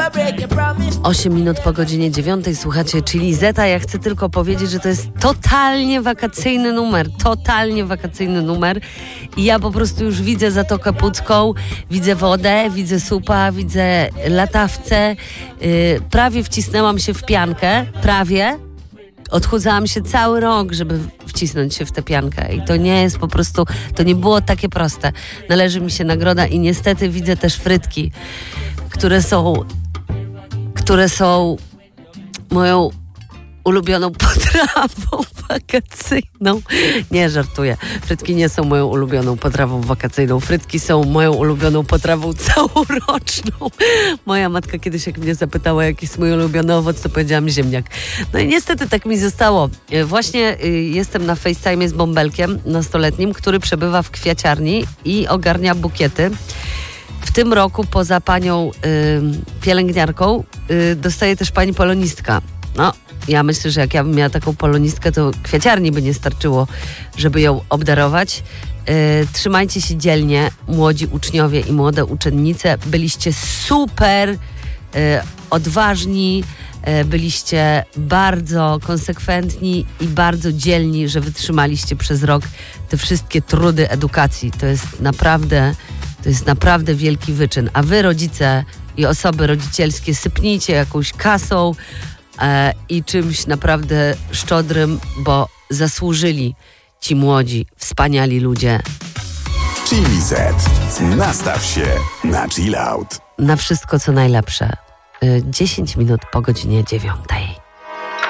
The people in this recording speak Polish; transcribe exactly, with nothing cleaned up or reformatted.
osiem minut po godzinie dziewiątej słuchacie Chili Zeta. Ja chcę tylko powiedzieć, że to jest totalnie wakacyjny numer. Totalnie wakacyjny numer. I ja po prostu już widzę Zatokę Pucką, widzę wodę, widzę supa, widzę latawce. Yy, prawie wcisnęłam się w piankę. Prawie. Odchudzałam się cały rok, żeby wcisnąć się w tę piankę i to nie jest po prostu, to nie było takie proste. Należy mi się nagroda i niestety widzę też frytki, które są, które są moją ulubioną potrawą wakacyjną. Nie, żartuję. Frytki nie są moją ulubioną potrawą wakacyjną. Frytki są moją ulubioną potrawą całoroczną. Moja matka kiedyś, jak mnie zapytała, jaki jest mój ulubiony owoc, to powiedziałam ziemniak. No i niestety tak mi zostało. Właśnie y, jestem na FaceTime z bąbelkiem nastoletnim, który przebywa w kwiaciarni i ogarnia bukiety. W tym roku poza panią y, pielęgniarką y, dostaje też pani polonistka. No, ja myślę, że jak ja bym miała taką polonistkę, to kwiaciarni by nie starczyło, żeby ją obdarować. Yy, trzymajcie się dzielnie, młodzi uczniowie i młode uczennice. Byliście super yy, odważni, yy, byliście bardzo konsekwentni i bardzo dzielni, że wytrzymaliście przez rok te wszystkie trudy edukacji. To jest naprawdę, to jest naprawdę wielki wyczyn. A wy, rodzice i osoby rodzicielskie, sypnijcie jakąś kasą i czymś naprawdę szczodrym, bo zasłużyli ci młodzi, wspaniali ludzie. Chili Z. Nastaw się na chill out. Na wszystko, co najlepsze. dziesięć minut po godzinie dziewiątej.